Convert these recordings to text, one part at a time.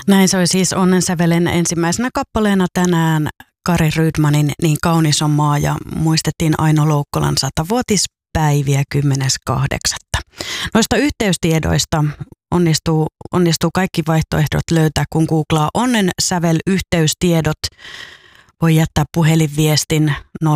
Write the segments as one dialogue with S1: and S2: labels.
S1: Näin soi siis Onnensävelen ensimmäisenä kappaleena tänään Kari Rydmanin Niin kaunis on maa ja muistettiin Aino Loukkolan 100-vuotispäiviä 10.8. Noista yhteystiedoista onnistuu kaikki vaihtoehdot löytää, kun googlaa Onnensävel yhteystiedot. Voi jättää puhelinviestin 0914802280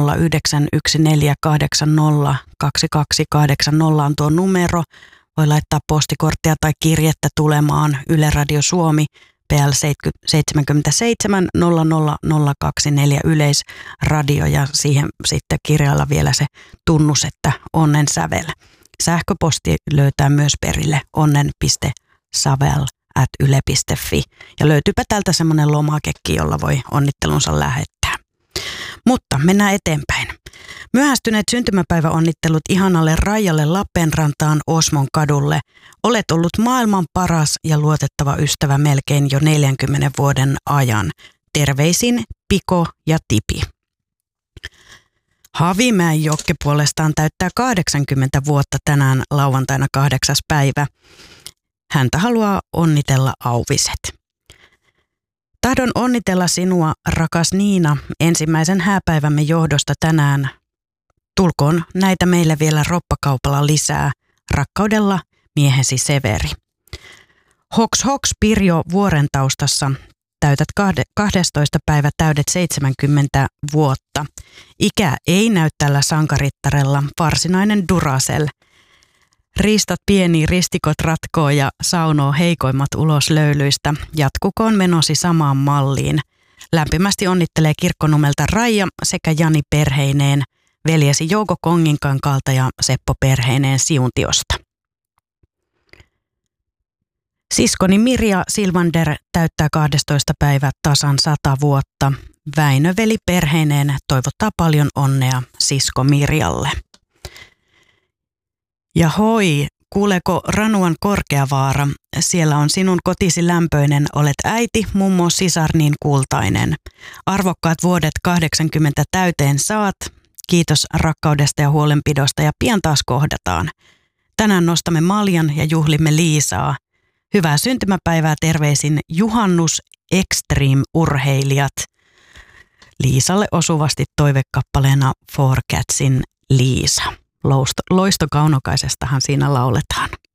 S1: on tuo numero. Voi laittaa postikorttia tai kirjettä tulemaan Yle Radio Suomi PL 77 00024 Yleisradio ja siihen sitten kirjalla vielä se tunnus, että Onnensävel. Sähköposti löytää myös perille onnen.savel@yle.fi ja löytyypä täältä semmoinen lomakekin, jolla voi onnittelunsa lähettää. Mutta mennään eteenpäin. Myöhästyneet syntymäpäiväonnittelut ihanalle Raijalle Lappeenrantaan Osmon kadulle. Olet ollut maailman paras ja luotettava ystävä melkein jo 40 vuoden ajan. Terveisin Piko ja Tipi. Havimäen Jokke puolestaan täyttää 80 vuotta tänään lauantaina 8. päivä. Häntä haluaa onnitella Auviset. Tahdon onnitella sinua, rakas Niina, ensimmäisen hääpäivämme johdosta tänään. Tulkoon näitä meille vielä roppakaupalla lisää. Rakkaudella miehesi Severi. Hoks hoks Pirjo Vuorentaustassa. Täytät 12. päivä täydet 70 vuotta. Ikä ei näy tällä sankarittarella, varsinainen Duracell. Riistat pieni, ristikot ratkoo ja saunoo heikoimmat ulos löylyistä. Jatkukoon menosi samaan malliin. Lämpimästi onnittelee Kirkkonumelta Raija sekä Jani perheineen, veljesi Jouko Konginkankaalta ja Seppo perheineen Siuntiosta. Siskoni Mirja Silvander täyttää 12. päivä tasan 100 vuotta. Väinö veli perheineen toivottaa paljon onnea sisko Mirjalle. Ja hoi, kuuleeko Ranuan Korkeavaara? Siellä on sinun kotisi lämpöinen, olet äiti, mummo, sisar niin kultainen. Arvokkaat vuodet 80 täyteen saat. Kiitos rakkaudesta ja huolenpidosta ja pian taas kohdataan. Tänään nostamme maljan ja juhlimme Liisaa. Hyvää syntymäpäivää terveisin Juhannus Extreme urheilijat. Liisalle osuvasti toivekappaleena Four Catsin Liisa. Loistokaunokaisestahan siinä lauletaan.